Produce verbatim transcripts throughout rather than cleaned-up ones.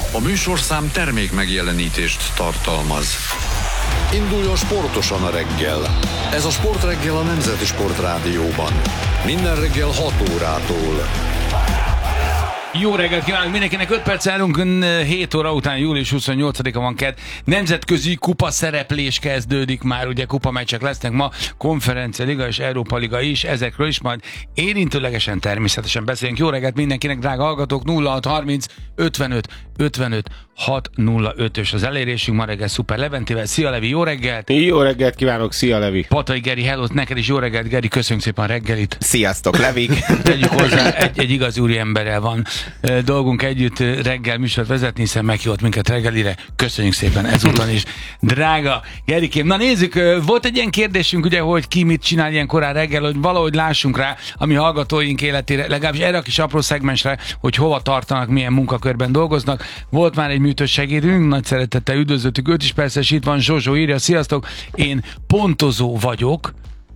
A műsorszám termék megjelenítést tartalmaz. Induljon sportosan a reggel. Ez a Sportreggel a Nemzeti Sportrádióban. Minden reggel hat órától. Jó reggelt kívánok mindenkinek, öt perc állunk, hét óra után, július huszonnyolcadika van kedd. Nemzetközi kupa szereplés kezdődik már, ugye kupameccsek lesznek ma, Konferencia Liga és Európa Liga is, ezekről is majd érintőlegesen természetesen beszélünk. Jó reggelt mindenkinek, drága hallgatók, nulla hat harminc ötvenöt ötvenöt hat nulla ötös az elérésünk, ma reggel Szuper Leventével. Szia Levi, jó reggelt! Jó reggelt kívánok, szia Levi! Patai Geri, hello, neked is jó reggelt, Geri, köszönjük szépen a reggelit. Sziasztok, Levik! Tegyük hozzá, egy, egy igazi úri emberrel van dolgunk együtt reggel műsort vezetni, hiszen meghívott minket reggelire. Köszönjük szépen ezúton is. Drága Gerikém, na nézzük, volt egy ilyen kérdésünk, ugye, hogy ki mit csinál ilyen korán reggel, hogy valahogy lássunk rá, ami hallgatóink életére, legalábbis erre a kis apró szegmensre, hogy hova tartanak, milyen munkakörben dolgoznak. Volt már egy műtős segédünk, nagy szeretettel üdvözöltük őt is, persze, és itt van Zsozsó, írja, sziasztok, én pontozó vagyok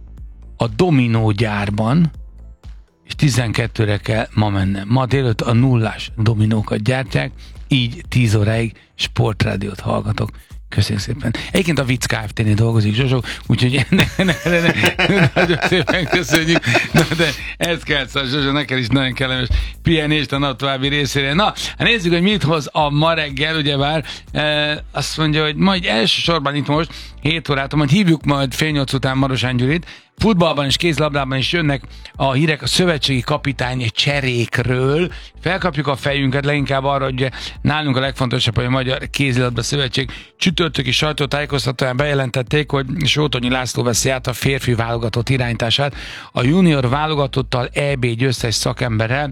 a Dominó gyárban, és tizenkettőre kell ma mennem. Ma délután a nullás dominókat gyártják, így tíz óráig Sportrádiót hallgatok. Köszönjük szépen. Egyébként a Vicc Kft-nél dolgozik Zsozsó, úgyhogy ne, ne, ne, ne, ne, nagyon szépen köszönjük. Na, de ez kell, szóval Zsozsó, neked is nagyon kellemes pihenést a nap további részére. Na, hát nézzük, hogy mit hoz a ma reggel, ugyebár e, azt mondja, hogy majd elsősorban itt most hét órától, majd hívjuk majd fél nyolc után Marosán Gyurit. Futballban és kézlabdában is jönnek a hírek a szövetségi kapitány cserékről. Felkapjuk a fejünket leginkább arra, hogy nálunk a legfontosabb, hogy a Magyar Kézilabda Szövetség csütörtöki sajtótájékoztatóján bejelentették, hogy Sótonyi László veszi át a férfi válogatott irányítását. A junior válogatottal é bé győztes szakemberrel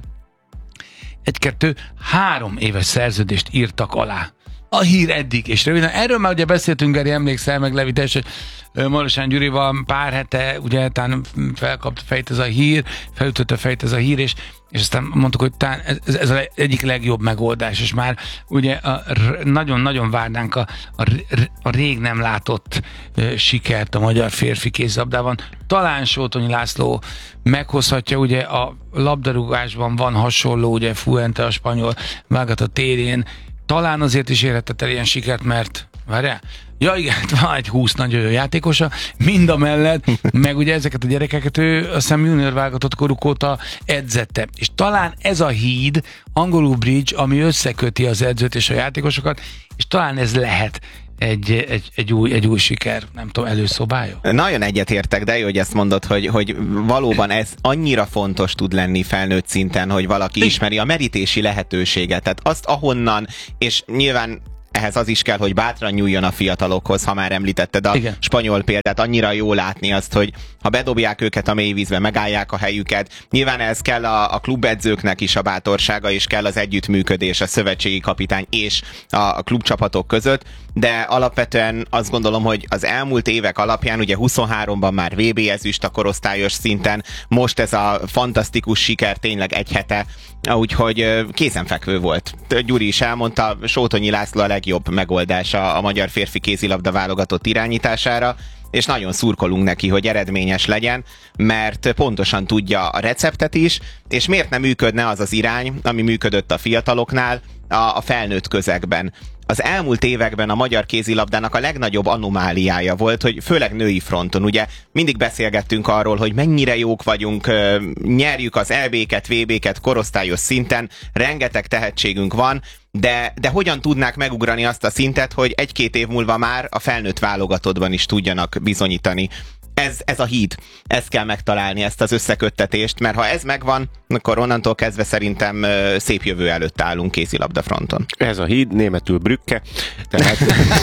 egy-kettő három éves szerződést írtak alá. A hír eddig, és röviden, erről már ugye beszéltünk, Geri, emlékszel meg, Levi, teljesen Marosán Gyurival pár hete, ugye talán felkapta fejt ez a hír, felütötte fejt ez a hír, és, és aztán mondtuk, hogy talán ez, ez az egyik legjobb megoldás, és már ugye nagyon-nagyon várnánk a, a, a rég nem látott uh, sikert a magyar férfi kézlabdában. Talán Sótonyi László meghozhatja, ugye a labdarúgásban van hasonló, ugye Fuente a spanyol válogatott térén, talán azért is érhetett el ilyen sikert, mert várjál, ja igen, van egy húsz nagyon jó játékosa, mind a mellett, meg ugye ezeket a gyerekeket ő azt hiszem junior válogatott koruk óta edzette. És talán ez a híd, angolul bridge, ami összeköti az edzőt és a játékosokat, és talán ez lehet egy, egy, egy, új, egy új siker, nem tudom, előszobája? Nagyon egyetértek, de jó, hogy ezt mondod, hogy, hogy valóban ez annyira fontos tud lenni felnőtt szinten, hogy valaki ismeri a merítési lehetőséget. Tehát azt ahonnan, és nyilván ehhez az is kell, hogy bátran nyúljon a fiatalokhoz, ha már említetted a Igen. spanyol példát, annyira jó látni azt, hogy ha bedobják őket a mélyvízbe, megállják a helyüket. Nyilván ez kell a, a klubedzőknek is a bátorsága, és kell az együttműködés a szövetségi kapitány és a, a klubcsapatok között, de alapvetően azt gondolom, hogy az elmúlt évek alapján, ugye huszonháromban már vé bé ezüst a korosztályos szinten, most ez a fantasztikus siker tényleg egy hete, úgyhogy kézenfekvő volt. Gyuri is elmondta, Sótonyi László a legjobb megoldása a magyar férfi kézilabda válogatott irányítására, és nagyon szurkolunk neki, hogy eredményes legyen, mert pontosan tudja a receptet is, és miért nem működne az az irány, ami működött a fiataloknál, a, a felnőtt közegben. Az elmúlt években a magyar kézilabdának a legnagyobb anomáliája volt, hogy főleg női fronton, ugye mindig beszélgettünk arról, hogy mennyire jók vagyunk, nyerjük az é béket, vé béket korosztályos szinten, rengeteg tehetségünk van, de, de hogyan tudnák megugrani azt a szintet, hogy egy-két év múlva már a felnőtt válogatottban is tudjanak bizonyítani. Ez, ez a híd. Ezt kell megtalálni, ezt az összeköttetést, mert ha ez megvan, akkor onnantól kezdve szerintem szép jövő előtt állunk kézilabda fronton. Ez a híd, németül Brücke. Tehát...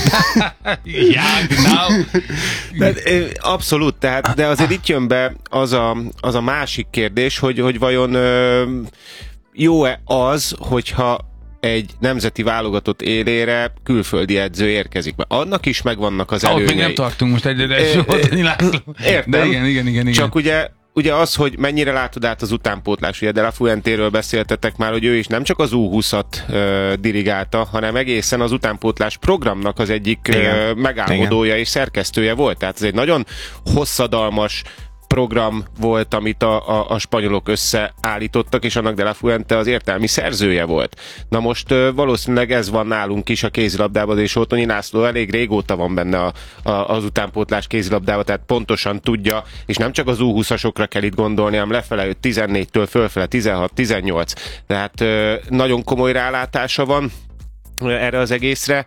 ja, genau. Tehát, abszolút, tehát, de azért itt jön be az a, az a másik kérdés, hogy, hogy vajon jó-e az, hogyha egy nemzeti válogatott élére külföldi edző érkezik. Mert annak is megvannak az előnyei. Ott még nem tartunk most egyre, Sótonyi László. Értem. De igen, igen, igen, igen. Csak ugye, ugye az, hogy mennyire látod át az utánpótlás, ugye de la Fuentéről beszéltetek már, hogy ő is nem csak az U húszat uh, dirigálta, hanem egészen az utánpótlás programnak az egyik uh, megálmodója és szerkesztője volt. Tehát ez egy nagyon hosszadalmas, program volt, amit a, a, a spanyolok összeállítottak, és annak de la Fuente az értelmi szerzője volt. Na most valószínűleg ez van nálunk is a kézilabdában, és Ótonyi László elég régóta van benne a, a, az utánpótlás kézilabdában, tehát pontosan tudja, és nem csak az U húszasokra kell itt gondolni, hanem lefele tizennégytől fölfele tizenhat tizennyolc, tehát nagyon komoly rálátása van erre az egészre.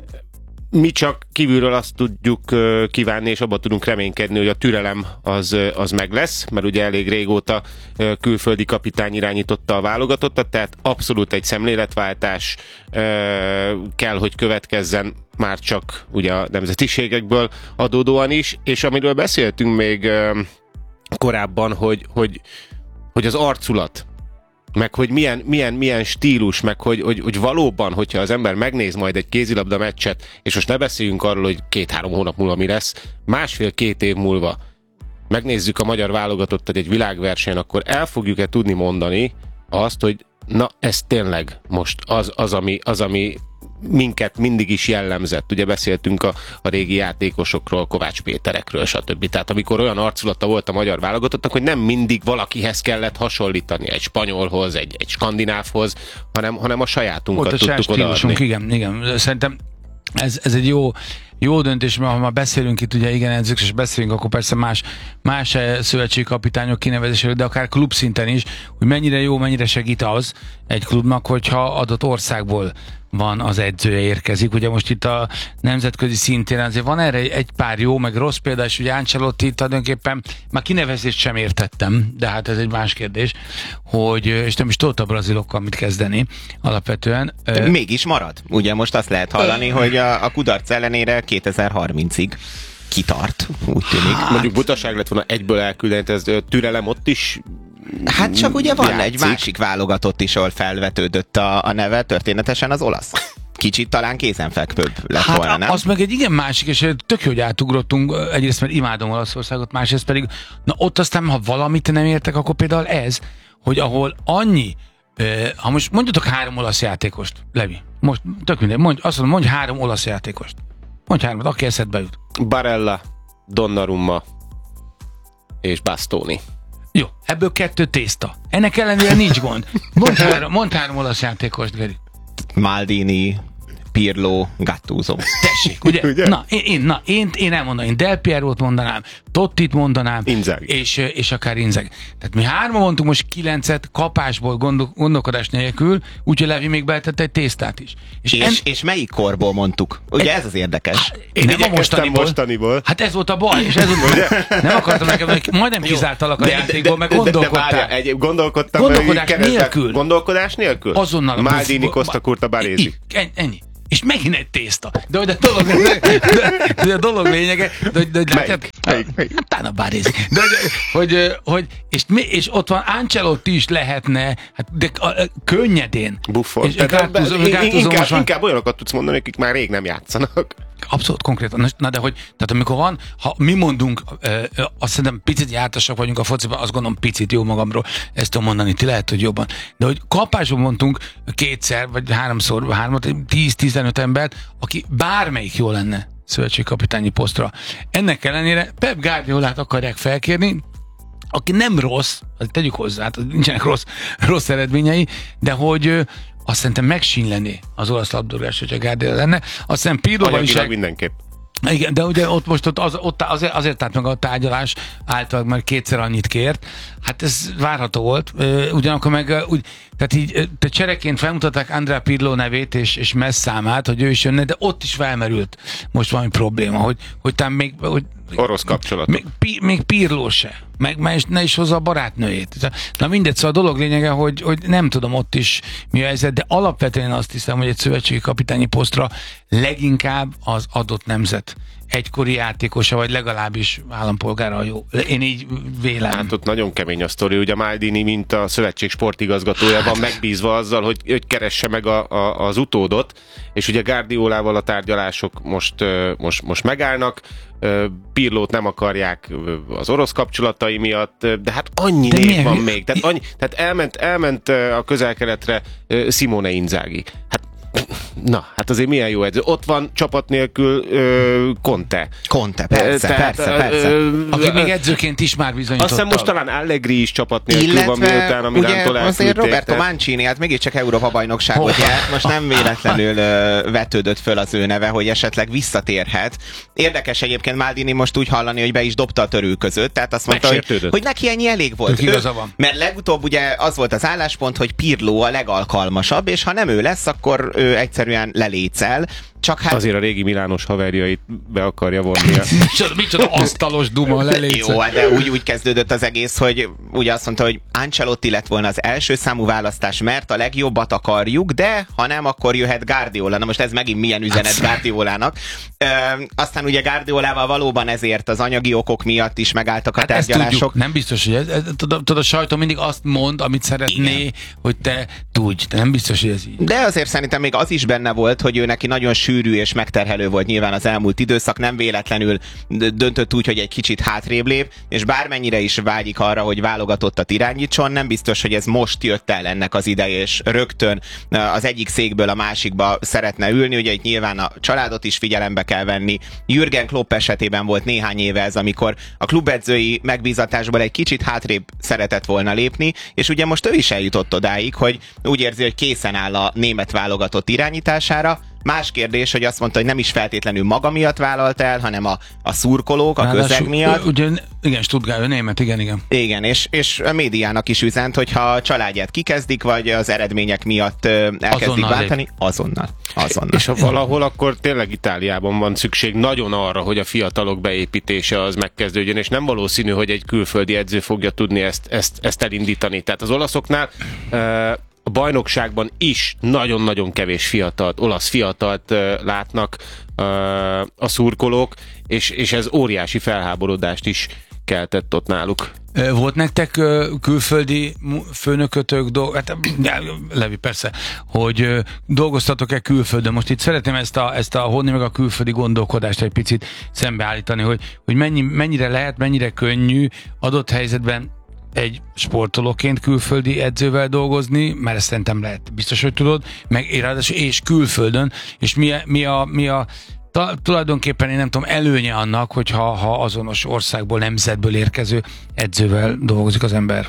Mi csak kívülről azt tudjuk kívánni, és abban tudunk reménykedni, hogy a türelem az, az meg lesz, mert ugye elég régóta külföldi kapitány irányította a válogatottat, tehát abszolút egy szemléletváltás kell, hogy következzen, már csak ugye a nemzetiségekből adódóan is, és amiről beszéltünk még korábban, hogy, hogy, hogy az arculat, meg hogy milyen, milyen, milyen stílus, meg hogy, hogy, hogy valóban, hogyha az ember megnéz majd egy kézilabda meccset, és most ne beszéljünk arról, hogy két-három hónap múlva mi lesz, másfél-két év múlva megnézzük a magyar válogatottat egy világversenyen, akkor el fogjuk-e tudni mondani azt, hogy na, ez tényleg most az, az, ami, az, ami minket mindig is jellemzett. Ugye beszéltünk a, a régi játékosokról, Kovács Péterekről, stb. Tehát amikor olyan arculata volt a magyar válogatottnak, hogy nem mindig valakihez kellett hasonlítani, egy spanyolhoz, egy, egy skandinávhoz, hanem, hanem a sajátunkat volt a tudtuk odaadni. Igen, igen. Szerintem ez, ez egy jó, jó döntés, mert ha már beszélünk itt, ugye igen, edzők, és beszélünk, akkor persze más, más szövetségi kapitányok kinevezéséről, de akár klubszinten is, hogy mennyire jó, mennyire segít az egy klubnak, hogyha adott országból van az edzője érkezik. Ugye most itt a nemzetközi szintén azért van erre egy pár jó, meg rossz példa, és ugye Ancelotti tulajdonképpen már kinevezést sem értettem, de hát ez egy más kérdés, hogy, és nem is tudott a brazilokkal mit kezdeni alapvetően. Mégis marad. Ugye most azt lehet hallani, hogy a, a kudarc ellenére kétezer-harmincig kitart, úgy tűnik. Hát, mondjuk butaság lett volna egyből elküldeni, ez türelem ott is. Hát csak ugye van játszik. Egy másik válogatott is, ahol felvetődött a, a neve, történetesen az olasz. Kicsit talán kézenfekvőbb lett hát volna, nem? Az meg egy igen másik, és tök jó, hogy átugrottunk, egyrészt mert imádom Olaszországot, másrészt pedig, na ott aztán, ha valamit nem értek, akkor például ez, hogy ahol annyi, ha most mondjatok három olasz játékost, Levi, most tök mindegy, mondj, azt mondom, mondj három olasz játékost. Mondj hármat, aki eszedbe jut. Barella, Donnarumma és Bastoni. Jó, ebből kettő tészta. Ennek ellenére nincs gond. Mondd három, mondd három olasz játékost, Geri. Maldini, Pirlo, Gattuso. Tessék, ugye? Ugye? Na, én, én, na, én, én elmondanám, én Del Pierót mondanám, Tottit mondanám, Inzaghi. és, és akár Inzaghi. Tehát mi hárman mondtunk most kilencet kapásból, gondol, gondolkodás nélkül, úgyhogy Levi még beletette egy tésztát is. És, és, en... és melyik korból mondtuk? Ugye ez az érdekes. Én nem a mostaniból. mostaniból. Hát ez volt a baj, és ez volt, nem akartam nekem, hogy majdnem kizártalak a De- játékból, meg de- de- de gondolkodtál. várjál, egy- Gondolkodtam. Gondolkodás mert így keresztbe- nélkül. Gondolkodás nélkül? Azonnal. Maldini, Costa Curta, Baresi. En- Ennyi. És megint egy tészta. De hogy a dolog, de, de a dolog lényege, de, de, de látjátok, Melyik? Melyik? hát talán a Baresi. De hogy, hogy, hogy és, mi, és ott van Ancelotti is lehetne, hát de a, a, könnyedén. Buffon. És Tehát Gattuso- in- in- Gattuso inkább, most már- inkább olyanokat tudsz mondani, akik már rég nem játszanak. Abszolút konkrétan. Na de hogy, tehát amikor van, ha mi mondunk, ö, ö, azt szerintem picit jártasak vagyunk a fociban, azt gondolom picit jó magamról, ezt tudom mondani, ti lehet, hogy jobban. De hogy kapásban mondtunk kétszer, vagy háromszor, hármat, tíz-tizenöt embert, aki bármelyik jó lenne szövetségkapitányi posztra. Ennek ellenére Pep Guardiolát akarják felkérni, aki nem rossz, tegyük hozzá, hát nincsenek rossz, rossz eredményei, de hogy ö, azt szerintem megsínlené az olasz labdarúgás, hogyha Guardiola lenne. Azt hiszem Pirloval is... Anyagilag mindenképp. Igen, de ugye ott most ott, az, ott azért, azért állt meg a tárgyalás által, mert kétszer annyit kért. Hát ez várható volt. Ugyanakkor meg úgy, tehát így te csereként felmutatták Andrea Pirlo nevét és, és Messz számát, hogy ő is jönne, de ott is felmerült most valami probléma, hogy, hogy talán még... Hogy, Orosz kapcsolat. Még, pi, még Pirlo se. Meg, meg ne is hozza a barátnőjét. Na mindegy, szóval a dolog lényege, hogy, hogy nem tudom ott is mi a helyzet, de alapvetően azt hiszem, hogy egy szövetségi kapitányi posztra leginkább az adott nemzet egykori játékosa, vagy legalábbis állampolgára jó. Én így vélem. Hát ott nagyon kemény a sztori, ugye Maldini, mint a szövetség sportigazgatója van megbízva azzal, hogy, hogy keresse meg a, a, az utódot, és ugye Guardiolával a tárgyalások most, most, most megállnak, Pirlót nem akarják az orosz kapcsolatai miatt, de hát annyi de név milyen, van mi? még. Tehát, annyi, tehát elment, elment a Közel-Keletre Simone Inzaghi. Hát Na, hát azért milyen jó edző. Ott van csapat nélkül ö, Conte. Conte, persze, Tehát, persze, persze. Ö, Aki még edzőként is már bizonyította. Azt hiszem most talán Allegri is csapat nélkül Illetve, van, miután a Milántól ugye azért Roberto tehát... Mancini, hát mégiscsak Európa-bajnokságot nyert, most nem véletlenül ö, vetődött föl az ő neve, hogy esetleg visszatérhet. Érdekes egyébként Maldini most úgy hallani, hogy be is dobta a törülközőt, tehát azt mondta, hogy, hogy neki ennyi elég volt. Ő, mert legutóbb ugye az volt az álláspont, hogy Pirlo a legalkalmasabb, és ha nem ő lesz, akkor ő egyszerűen lelécel. Csak hát... Azért a régi Milános haverjait be akarja vonni. micsoda, micsoda asztalos duma lelétszer. Jó, de úgy, úgy kezdődött az egész, hogy ugye azt mondta, hogy Ancelotti lett volna az első számú választás, mert a legjobbat akarjuk, de ha nem, akkor jöhet Guardiola. Na most ez megint milyen üzenet Guardiolának. Ö, aztán ugye Guardiolával valóban ezért az anyagi okok miatt is megálltak a hát tárgyalások. Nem biztos, hogy ez, ez tudod, a sajtó mindig azt mond, amit szeretné, igen, hogy te tudj. De nem biztos, hogy ez így. De azért szerintem még az is benne volt, hogy ő neki nagyon sűrű és megterhelő volt nyilván az elmúlt időszak, nem véletlenül döntött úgy, hogy egy kicsit hátrébb lép, és bármennyire is vágyik arra, hogy válogatottat irányítson, nem biztos, hogy ez most jött el ennek az ideje, és rögtön az egyik székből a másikba szeretne ülni, ugye itt nyilván a családot is figyelembe kell venni. Jürgen Klopp esetében volt néhány éve ez, amikor a klubedzői megbízatásból egy kicsit hátrébb szeretett volna lépni, és ugye most ő is eljutott odáig, hogy úgy érzi, hogy készen áll a német válogatott irányítására. Más kérdés, hogy azt mondta, hogy nem is feltétlenül maga miatt vállalt el, hanem a, a szurkolók, a Ráadásul, közeg miatt. Ugye, igen, Stuttgart, német, igen, igen. Igen, és, és a médiának is üzent, hogyha a családját kikezdik, vagy az eredmények miatt elkezdik azonnal bántani, lép. azonnal. azonnal. És ha valahol, akkor tényleg Itáliában van szükség nagyon arra, hogy a fiatalok beépítése az megkezdődjön, és nem valószínű, hogy egy külföldi edző fogja tudni ezt, ezt, ezt elindítani. Tehát az olaszoknál uh, a bajnokságban is nagyon-nagyon kevés fiatalt, olasz fiatalt uh, látnak uh, a szurkolók, és, és ez óriási felháborodást is keltett ott náluk. Volt nektek uh, külföldi főnökötök, dolg... hát, Levi, persze, hogy uh, dolgoztatok-e külföldön? Most itt szeretném ezt a, ezt a honni meg a külföldi gondolkodást egy picit szembeállítani, hogy, hogy mennyi, mennyire lehet, mennyire könnyű adott helyzetben egy sportolóként külföldi edzővel dolgozni, mert ezt szerintem lehet, biztos, hogy tudod, meg és külföldön, és mi a, mi a, mi a ta, tulajdonképpen én nem tudom, előnye annak, hogyha ha azonos országból, nemzetből érkező edzővel dolgozik az ember.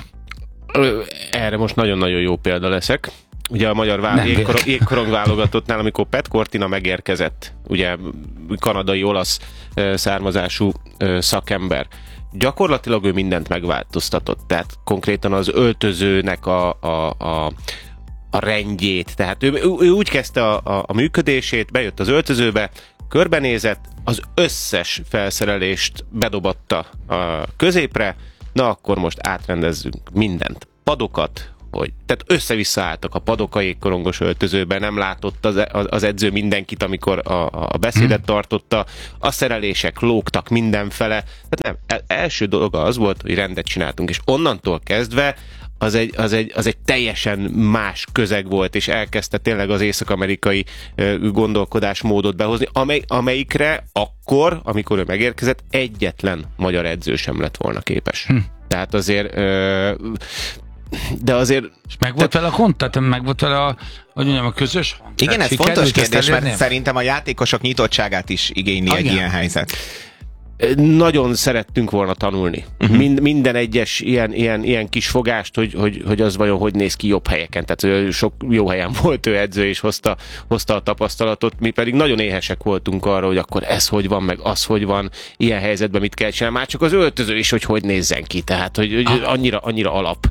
Erre most nagyon-nagyon jó példa leszek. Ugye a magyar vál- jégkorong, jégkorong válogatottnál, amikor Pat Cortina megérkezett, ugye kanadai-olasz származású szakember, gyakorlatilag ő mindent megváltoztatott, tehát konkrétan az öltözőnek a, a, a, a rendjét, tehát ő, ő úgy kezdte a, a, a működését, bejött az öltözőbe, körbenézett, az összes felszerelést bedobatta a középre, na akkor most átrendezzünk mindent, padokat, hogy, tehát össze-vissza álltak a padok a jégkorongos öltözőben, nem látott az, az edző mindenkit, amikor a, a beszédet tartotta, a szerelések lógtak mindenfele, tehát nem, első dolga az volt, hogy rendet csináltunk, és onnantól kezdve az egy, az egy, az egy teljesen más közeg volt, és elkezdte tényleg az észak-amerikai gondolkodásmódot behozni, amely, amelyikre akkor, amikor ő megérkezett, egyetlen magyar edző sem lett volna képes. Hm. Tehát azért ö, de azért... És meg volt vele a kontakt, meg volt vele a, hogy mondjam, a közös hang. Igen, ez fontos kérdés, mert szerintem a játékosok nyitottságát is igényli ah, egy igen. ilyen helyzet. Nagyon szerettünk volna tanulni. Uh-huh. Mind, minden egyes ilyen, ilyen, ilyen kis fogást, hogy, hogy, hogy az vajon hogy néz ki jobb helyeken. Tehát sok jó helyen volt ő edző, és hozta, hozta a tapasztalatot. Mi pedig nagyon éhesek voltunk arra, hogy akkor ez hogy van, meg az hogy van, ilyen helyzetben mit kell csinálni. Már csak az öltöző is, hogy hogy nézzen ki. Tehát, hogy, hogy ah. annyira, annyira alap.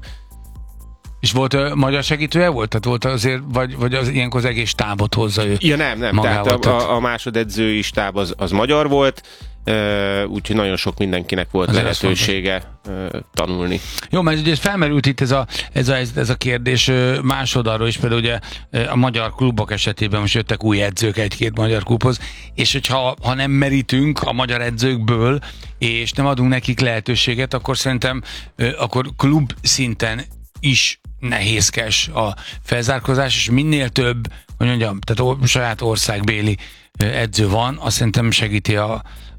És volt uh, magyar segítője volt? Tehát volt azért, vagy, vagy az ilyenkor az egész stábot hozza ő? Ja nem, nem. Magával, tehát a, a másodedzői stáb az, az magyar volt, uh, úgyhogy nagyon sok mindenkinek volt lehetősége uh, tanulni. Jó, mert ugye felmerült itt ez a, ez a, ez a kérdés uh, másodarról is, például ugye uh, a magyar klubok esetében most jöttek új edzők egy-két magyar klubhoz, és hogyha ha nem merítünk a magyar edzőkből, és nem adunk nekik lehetőséget, akkor szerintem uh, akkor klub szinten is nehézkes a felzárkózás, és minél több, hogy mondjam, tehát saját országbéli edző van, azt szerintem segíti a,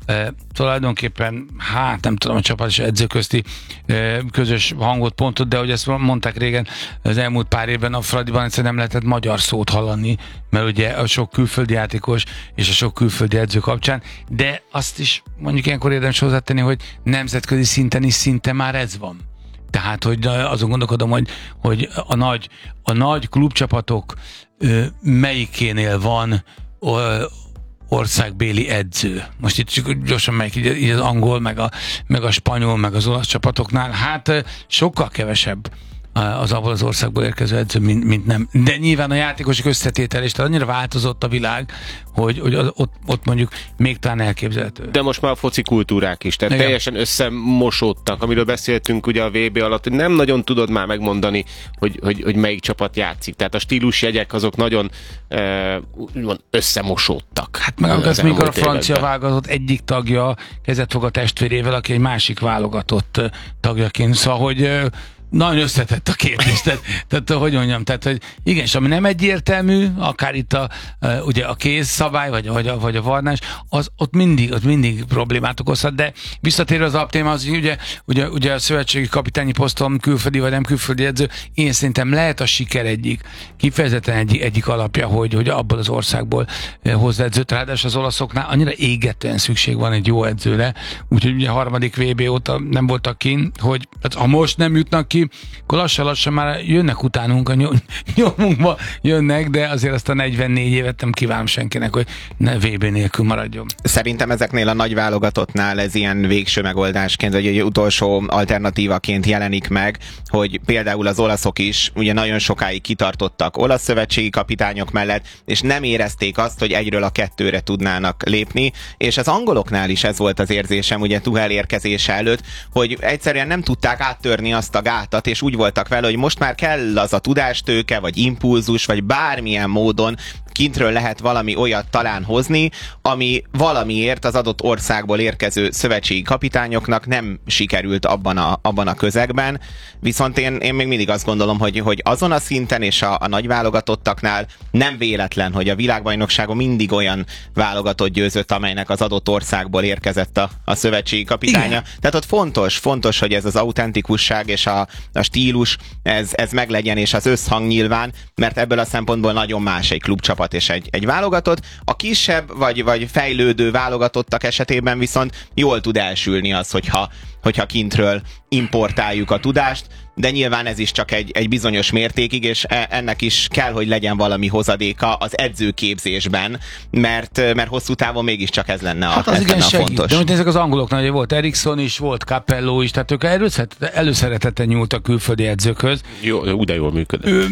e, tulajdonképpen, hát nem tudom, a csapat és edző közti e, közös hangot, pontot, de hogy ezt mondták régen, az elmúlt pár évben a Fradiban egyszerűen nem lehetett magyar szót hallani, mert ugye a sok külföldi játékos és a sok külföldi edző kapcsán, de azt is mondjuk ilyenkor érdemes hozzátenni, hogy nemzetközi szinten is szinte már ez van. Tehát, hogy azon gondolkodom, hogy, hogy a, nagy, a nagy klubcsapatok ö, melyikénél van ö, országbéli edző. Most itt csak gyorsan melyik, így, így az angol, meg a, meg a spanyol, meg az olasz csapatoknál, hát sokkal kevesebb az abból az országból érkező edző, mint, mint nem. De nyilván a játékosok összetétel is, tehát annyira változott a világ, hogy, hogy az, ott, ott mondjuk még talán elképzelhető. De most már a foci kultúrák is, tehát igen, teljesen összemosódtak, amiről beszéltünk ugye a vé bé alatt, hogy nem nagyon tudod már megmondani, hogy, hogy, hogy melyik csapat játszik. Tehát a stílusjegyek azok nagyon e, összemosódtak. Hát meg az, az mikor a francia válogatott egyik tagja kezet fog a testvérével, aki egy másik válogatott tagjaként. Szóval, hogy nagyon összetett a kérdés, tehát, tehát hogy mondjam, tehát, hogy igen, és ami nem egyértelmű, akár itt a, ugye a kéz szabály, vagy, vagy, a, vagy a varnás, az ott mindig, ott mindig problémát okozhat, de visszatérve az alaptémához, ugye, ugye, ugye a szövetségi kapitányi poszton külföldi vagy nem külföldi edző, én szerintem lehet a siker egyik, kifejezetten egyik, egyik alapja, hogy, hogy abból az országból hozzá edzőt, ráadásul az olaszoknál annyira égetően szükség van egy jó edzőre, úgyhogy ugye a harmadik vé bé óta nem voltak kint, hogy hát, ha most nem jutnak ki, akkor lassan-lassan már jönnek utánunk, a nyomunkba jönnek, de azért azt a negyvennégy évet nem kívánom senkinek, hogy ne vé bé nélkül maradjon. Szerintem ezeknél a nagy válogatottnál ez ilyen végső megoldásként, vagy egy utolsó alternatívaként jelenik meg, hogy például az olaszok is ugye nagyon sokáig kitartottak olasz szövetségi kapitányok mellett, és nem érezték azt, hogy egyről a kettőre tudnának lépni, és az angoloknál is ez volt az érzésem, ugye Tuchel érkezése előtt, hogy egyszerűen nem tudták áttörni azt a gátat, és úgy voltak vele, hogy most már kell az a tudástőke, vagy impulzus, vagy bármilyen módon kintről lehet valami olyat talán hozni, ami valamiért az adott országból érkező szövetségi kapitányoknak nem sikerült abban a, abban a közegben. Viszont én, én még mindig azt gondolom, hogy, hogy azon a szinten és a, a nagy válogatottaknál nem véletlen, hogy a világbajnokságon mindig olyan válogatott győzött, amelynek az adott országból érkezett a, a szövetségi kapitánya. Igen. Tehát ott fontos, fontos, hogy ez az autentikusság és a, a stílus, ez, ez meglegyen, és az összhang nyilván, mert ebből a szempontból nagyon más egy klubcsapat és egy, egy válogatott. A kisebb vagy, vagy fejlődő válogatottak esetében viszont jól tud elsülni az, hogyha, hogyha kintről importáljuk a tudást, de nyilván ez is csak egy, egy bizonyos mértékig, és ennek is kell, hogy legyen valami hozadéka az edzőképzésben, mert, mert hosszú távon mégiscsak ez lenne a, hát az ez igen lenne a segít. fontos. De mondjuk ezek az angoloknál, hogy volt Eriksson is, volt Capello is, tehát ők előszeretetten nyúltak külföldi edzőkhöz. Jó, de jól működött. Ő...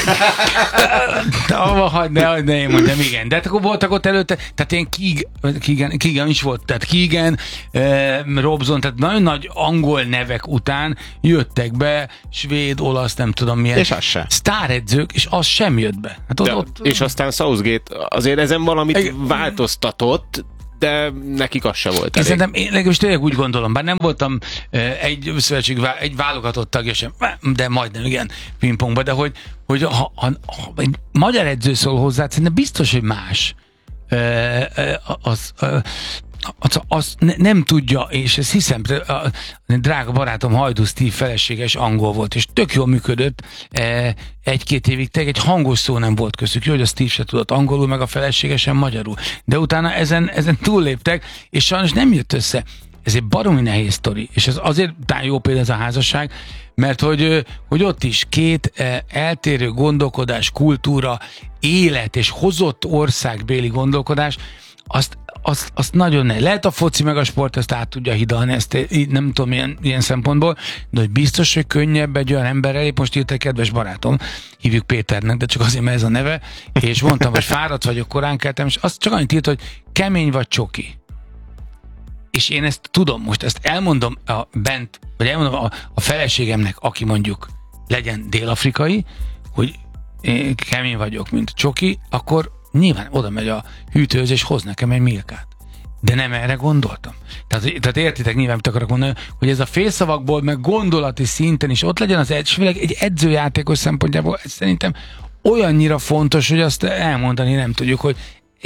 Hagyd ne, hagyd ne, én mondjam, igen. De hát akkor voltak ott előtte, tehát én Keegan, Keegan, Keegan is volt, tehát Keegan, eh, Robson, tehát nagyon nagy angol nevek után jöttek be svéd, olasz, nem tudom milyen. És az se. Sztáredzők, és az sem jött be. Hát ott, de, ott... És aztán Southgate azért ezen valamit egy... változtatott, de nekik az se volt elég. Szerintem én legalábbis tényleg úgy gondolom, bár nem voltam egy szövetség, egy válogatott tagja sem, de majdnem, igen, pingpongba, de hogy, hogy ha, ha, ha egy magyar edző szól hozzá, szerintem biztos, hogy más. Az, az, az ne, nem tudja, és ezt hiszem, a, a drága barátom Hajdú Steve feleséges angol volt, és tök jól működött egy-két évig, egy hangos szó nem volt köztük. Jó, hogy a Steve se tudott angolul, meg a feleségesen magyarul. De utána ezen, ezen túlléptek, és sajnos nem jött össze. Ez egy baromi nehéz sztori, és ez azért talán jó példa ez a házasság, mert hogy, hogy ott is két eltérő gondolkodás, kultúra, élet és hozott országbéli gondolkodás, azt, azt, azt nagyon nehéz. Lehet a foci meg a sport ezt át tudja hidalni, ezt nem tudom ilyen, ilyen szempontból, de hogy biztos, hogy könnyebb egy olyan emberrel, épp most írt egy kedves barátom, hívjuk Péternek, de csak azért, mert ez a neve, és mondtam, hogy fáradt vagyok, korán keltem, és azt csak annyit írt, hogy kemény vagy csoki. És én ezt tudom, most ezt elmondom a bent, vagy elmondom a, a feleségemnek, aki mondjuk legyen dél-afrikai, hogy én kemény vagyok, mint csoki, akkor nyilván oda megy a hűtőhöz, és hoz nekem egy milkát. De nem erre gondoltam. Tehát, tehát értitek nyilván, mit akarok mondani, hogy ez a félszavakból, meg gondolati szinten is ott legyen az egy, főleg egy edzőjátékos szempontjából, ez szerintem olyannyira fontos, hogy azt elmondani nem tudjuk, hogy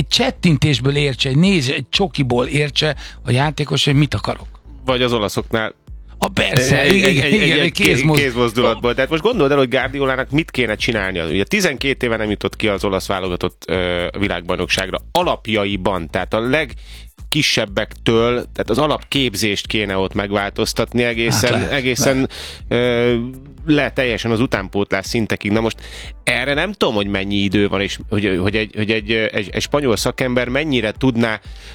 egy csettintésből értse, egy néz, egy csokiból értse a játékos, hogy mit akarok. Vagy az olaszoknál A persze, egy, igen, egy, igen, egy, igen, egy egy kézmoz... kézmozdulatból. Tehát most gondold el, hogy Guardiolának mit kéne csinálnia. Ugye tizenkét éve nem jutott ki az olasz válogatott ö, világbajnokságra. Alapjaiban, tehát a legkisebbektől, tehát az alapképzést kéne ott megváltoztatni egészen, hát le, egészen le. Ö, le teljesen az utánpótlás szintekig. Na most erre nem tudom, hogy mennyi idő van, és hogy, hogy, egy, hogy egy, egy, egy spanyol szakember mennyire tudná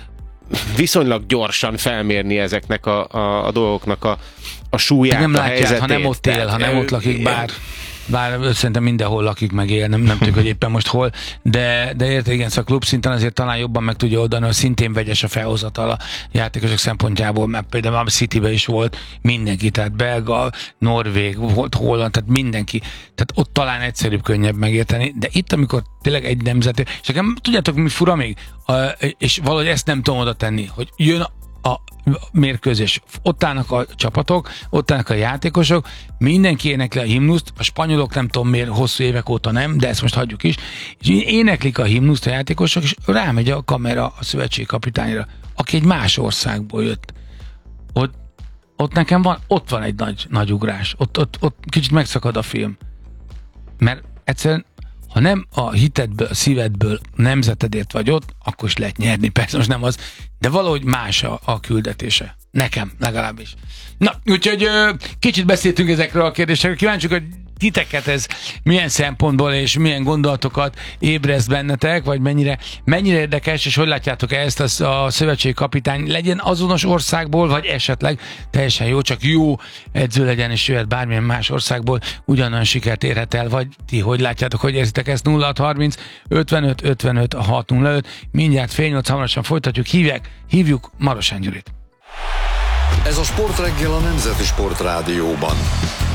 viszonylag gyorsan felmérni ezeknek a, a, a dolgoknak a, a súlyát, nem a látják, helyzetét. ha nem ott él, ha nem ott lakik, bár, bár szerintem mindenhol lakik, meg él, nem, nem tudjuk, hogy éppen most hol, de, de érted, igen, szóval klub szinten azért talán jobban meg tudja oldani, hogy szintén vegyes a felhozatal a játékosok szempontjából, mert például a Cityben is volt mindenki, tehát belga, norvég, volt holland, tehát mindenki, tehát ott talán egyszerűbb, könnyebb megérteni, de itt, amikor tényleg egy nemzeti, és nekem tudjátok, mi fura még, a, és valahogy ezt nem tudom oda tenni, hogy jön a mérkőzés. Ott állnak a csapatok, ott állnak a játékosok, mindenki énekli a himnuszt, a spanyolok nem tudom miért hosszú évek óta nem, de ezt most hagyjuk is, és éneklik a himnuszt a játékosok, és rámegy a kamera a szövetségkapitányra, aki egy más országból jött. Ott, ott nekem van, ott van egy nagy, nagy ugrás, ott, ott, ott kicsit megszakad a film. Mert egyszerűen ha nem a hitedből, a szívedből, nemzetedért vagy ott, akkor is lehet nyerni, persze most nem az, de valahogy más a, a küldetése. Nekem legalábbis. Na, úgyhogy ö, kicsit beszéltünk ezekről a kérdésekről. Kíváncsiak, hogy titeket ez milyen szempontból és milyen gondolatokat ébreszt bennetek, vagy mennyire, mennyire érdekes, és hogy látjátok ezt a, a szövetségi kapitány legyen azonos országból, vagy esetleg teljesen jó, csak jó edző legyen, és jöhet bármilyen más országból, ugyanolyan sikert érhet el, vagy ti hogy látjátok, hogy érzitek ezt? nulla hat harminc ötvenöt ötvenöt hat nulla öt, mindjárt fél nyolc, hamarosan folytatjuk, hívják, hívjuk Marosán Gyurit. Ez a Sportreggel a Nemzeti Sportrádióban.